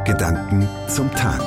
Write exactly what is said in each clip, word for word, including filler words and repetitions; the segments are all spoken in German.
Gedanken zum Tag.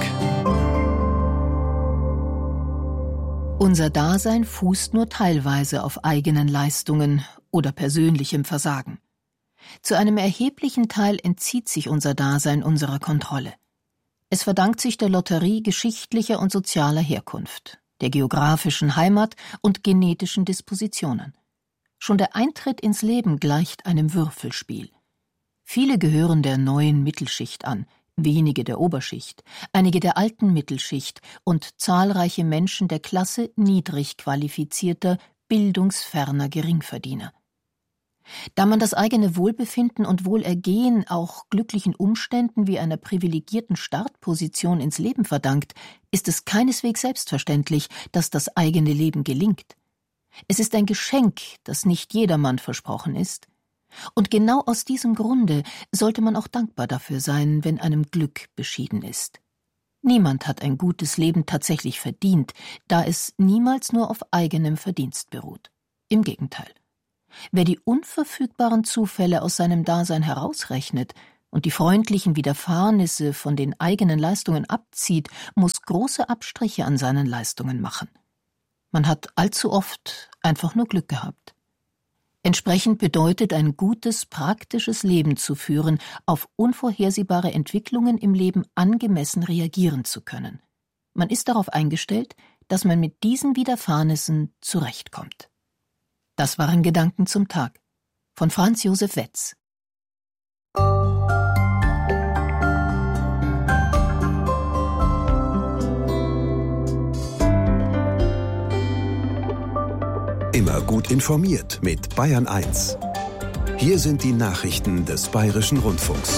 Unser Dasein fußt nur teilweise auf eigenen Leistungen oder persönlichem Versagen. Zu einem erheblichen Teil entzieht sich unser Dasein unserer Kontrolle. Es verdankt sich der Lotterie geschichtlicher und sozialer Herkunft, der geografischen Heimat und genetischen Dispositionen. Schon der Eintritt ins Leben gleicht einem Würfelspiel. Viele gehören der neuen Mittelschicht an, wenige der Oberschicht, einige der alten Mittelschicht und zahlreiche Menschen der Klasse niedrig qualifizierter, bildungsferner Geringverdiener. Da man das eigene Wohlbefinden und Wohlergehen auch glücklichen Umständen wie einer privilegierten Startposition ins Leben verdankt, ist es keineswegs selbstverständlich, dass das eigene Leben gelingt. Es ist ein Geschenk, das nicht jedermann versprochen ist. Und genau aus diesem Grunde sollte man auch dankbar dafür sein, wenn einem Glück beschieden ist. Niemand hat ein gutes Leben tatsächlich verdient, da es niemals nur auf eigenem Verdienst beruht. Im Gegenteil. Wer die unverfügbaren Zufälle aus seinem Dasein herausrechnet und die freundlichen Widerfahrnisse von den eigenen Leistungen abzieht, muss große Abstriche an seinen Leistungen machen. Man hat allzu oft einfach nur Glück gehabt. Entsprechend bedeutet ein gutes, praktisches Leben zu führen, auf unvorhersehbare Entwicklungen im Leben angemessen reagieren zu können. Man ist darauf eingestellt, dass man mit diesen Widerfahrnissen zurechtkommt. Das waren Gedanken zum Tag von Franz Josef Wetz. Immer gut informiert mit Bayern eins. Hier sind die Nachrichten des Bayerischen Rundfunks.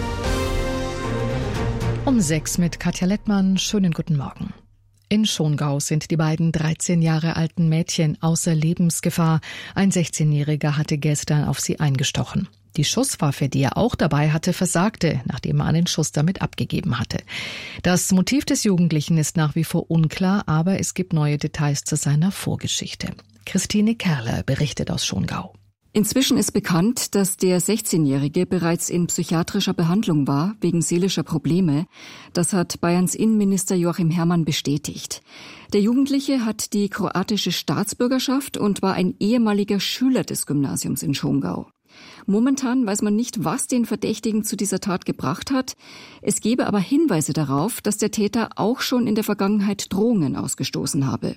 Um sechs mit Katja Lettmann. Schönen guten Morgen. In Schongau sind die beiden dreizehn Jahre alten Mädchen außer Lebensgefahr. Ein sechzehnjähriger hatte gestern auf sie eingestochen. Die Schusswaffe, die er auch dabei hatte, versagte, nachdem er einen Schuss damit abgegeben hatte. Das Motiv des Jugendlichen ist nach wie vor unklar, aber es gibt neue Details zu seiner Vorgeschichte. Christine Kerler berichtet aus Schongau. Inzwischen ist bekannt, dass der sechzehnjährige bereits in psychiatrischer Behandlung war, wegen seelischer Probleme. Das hat Bayerns Innenminister Joachim Herrmann bestätigt. Der Jugendliche hat die kroatische Staatsbürgerschaft und war ein ehemaliger Schüler des Gymnasiums in Schongau. Momentan weiß man nicht, was den Verdächtigen zu dieser Tat gebracht hat. Es gebe aber Hinweise darauf, dass der Täter auch schon in der Vergangenheit Drohungen ausgestoßen habe.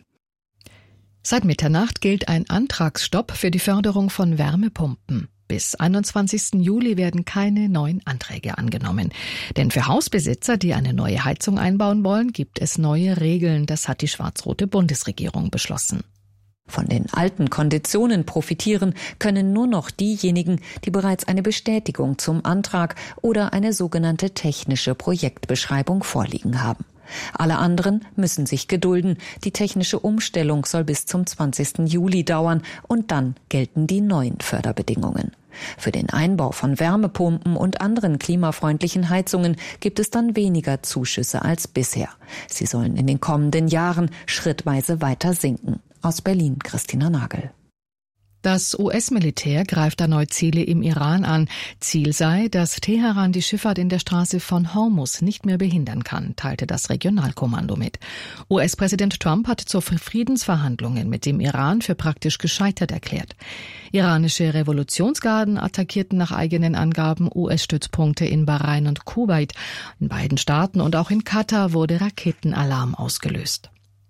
Seit Mitternacht gilt ein Antragsstopp für die Förderung von Wärmepumpen. Bis einundzwanzigsten Juli werden keine neuen Anträge angenommen. Denn für Hausbesitzer, die eine neue Heizung einbauen wollen, gibt es neue Regeln. Das hat die schwarz-rote Bundesregierung beschlossen. Von den alten Konditionen profitieren können nur noch diejenigen, die bereits eine Bestätigung zum Antrag oder eine sogenannte technische Projektbeschreibung vorliegen haben. Alle anderen müssen sich gedulden. Die technische Umstellung soll bis zum zwanzigsten Juli dauern und dann gelten die neuen Förderbedingungen. Für den Einbau von Wärmepumpen und anderen klimafreundlichen Heizungen gibt es dann weniger Zuschüsse als bisher. Sie sollen in den kommenden Jahren schrittweise weiter sinken. Aus Berlin, Christina Nagel. Das U S-Militär greift erneut Ziele im Iran an. Ziel sei, dass Teheran die Schifffahrt in der Straße von Hormuz nicht mehr behindern kann, teilte das Regionalkommando mit. U S-Präsident Trump hat zur Friedensverhandlungen mit dem Iran für praktisch gescheitert erklärt. Iranische Revolutionsgarden attackierten nach eigenen Angaben U S-Stützpunkte in Bahrain und Kuwait. In beiden Staaten und auch in Katar wurde Raketenalarm ausgelöst.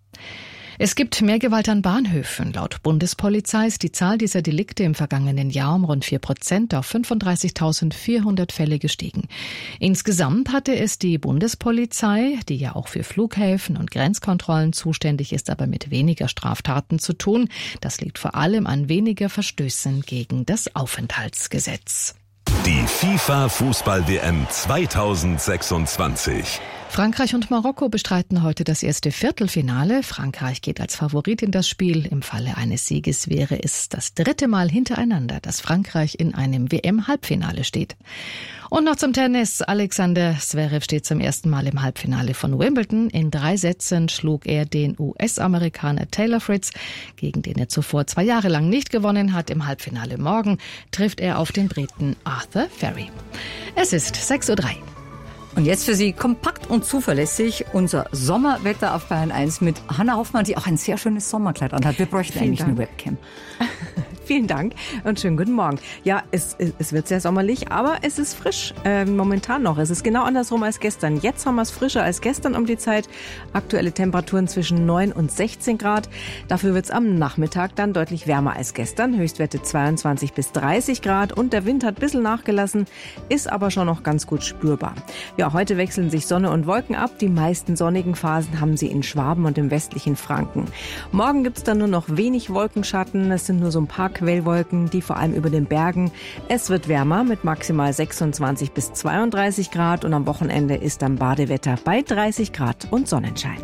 Es gibt mehr Gewalt an Bahnhöfen. Laut Bundespolizei ist die Zahl dieser Delikte im vergangenen Jahr um rund vier Prozent auf fünfunddreißigtausendvierhundert Fälle gestiegen. Insgesamt hatte es die Bundespolizei, die ja auch für Flughäfen und Grenzkontrollen zuständig ist, aber mit weniger Straftaten zu tun. Das liegt vor allem an weniger Verstößen gegen das Aufenthaltsgesetz. Die FIFA-Fußball-W M zweitausendsechsundzwanzig. Frankreich und Marokko bestreiten heute das erste Viertelfinale. Frankreich geht als Favorit in das Spiel. Im Falle eines Sieges wäre es das dritte Mal hintereinander, dass Frankreich in einem W M-Halbfinale steht. Und noch zum Tennis. Alexander Zverev steht zum ersten Mal im Halbfinale von Wimbledon. In drei Sätzen schlug er den U S-Amerikaner Taylor Fritz, gegen den er zuvor zwei Jahre lang nicht gewonnen hat. Im Halbfinale morgen trifft er auf den Briten Arthur Ferry. Es ist sechs Uhr drei. Und jetzt für Sie kompakt und zuverlässig unser Sommerwetter auf Bayern eins mit Hanna Hoffmann, die auch ein sehr schönes Sommerkleid anhat. Wir bräuchten Vielen eigentlich Dank. eine Webcam. Vielen Dank und schönen guten Morgen. Ja, es, es wird sehr sommerlich, aber es ist frisch äh, momentan noch. Es ist genau andersrum als gestern. Jetzt haben wir es frischer als gestern um die Zeit. Aktuelle Temperaturen zwischen neun und sechzehn Grad. Dafür wird es am Nachmittag dann deutlich wärmer als gestern. Höchstwerte zweiundzwanzig bis dreißig Grad und der Wind hat ein bisschen nachgelassen, ist aber schon noch ganz gut spürbar. Ja, heute wechseln sich Sonne und Wolken ab. Die meisten sonnigen Phasen haben sie in Schwaben und im westlichen Franken. Morgen gibt es dann nur noch wenig Wolkenschatten. Es sind nur so ein paar Quellwolken, die vor allem über den Bergen. Es wird wärmer mit maximal sechsundzwanzig bis zweiunddreißig Grad und am Wochenende ist dann Badewetter bei dreißig Grad und Sonnenschein.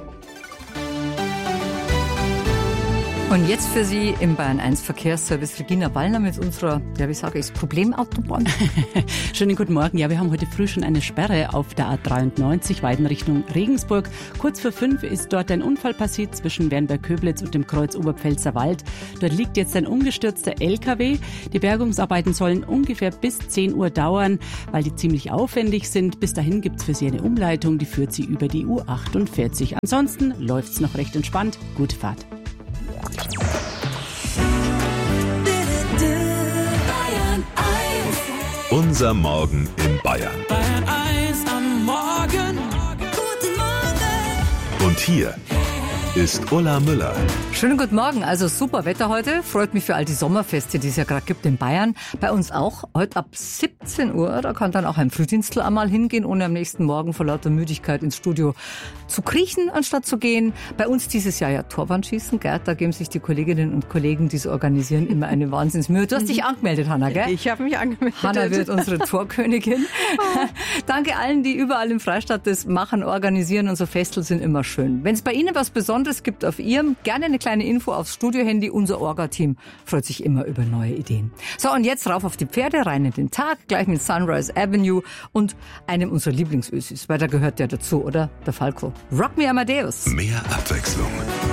Und jetzt für Sie im Bayern eins Verkehrsservice Regina Wallner mit unserer, ja wie sage ich, Problemautobahn. Schönen guten Morgen. Ja, wir haben heute früh schon eine Sperre auf der A dreiundneunzig Weiden Richtung Regensburg. Kurz vor fünf ist dort ein Unfall passiert zwischen Wernberg-Köblitz und dem Kreuz Oberpfälzer Wald. Dort liegt jetzt ein umgestürzter L K W. Die Bergungsarbeiten sollen ungefähr bis zehn Uhr dauern, weil die ziemlich aufwendig sind. Bis dahin gibt es für Sie eine Umleitung, die führt Sie über die U achtundvierzig. Ansonsten läuft es noch recht entspannt. Gute Fahrt. Unser Morgen in Bayern. Bayern eins am Morgen. Guten Morgen. Und hier ist Ulla Müller. Schönen guten Morgen. Also super Wetter heute. Freut mich für all die Sommerfeste, die es ja gerade gibt in Bayern. Bei uns auch. Heute ab siebzehn Uhr. Da kann dann auch ein Frühdienstler einmal hingehen, ohne am nächsten Morgen vor lauter Müdigkeit ins Studio zu kriechen, anstatt zu gehen. Bei uns dieses Jahr ja Torwandschießen. Gerd, da geben sich die Kolleginnen und Kollegen, die es organisieren, immer eine Wahnsinnsmühe. Du hast dich angemeldet, Hanna, gell? Ich habe mich angemeldet. Hanna wird unsere Torkönigin. Danke allen, die überall im Freistaat das machen, organisieren. Unsere Festel sind immer schön. Wenn es bei Ihnen was Besonderes es gibt auf Ihrem, gerne eine kleine Info aufs Studiohandy. Unser Orga-Team freut sich immer über neue Ideen. So, und jetzt rauf auf die Pferde, rein in den Tag, gleich mit Sunrise Avenue und einem unserer Lieblingsösis, weil da gehört ja dazu, oder? Der Falco. Rock me Amadeus. Mehr Abwechslung,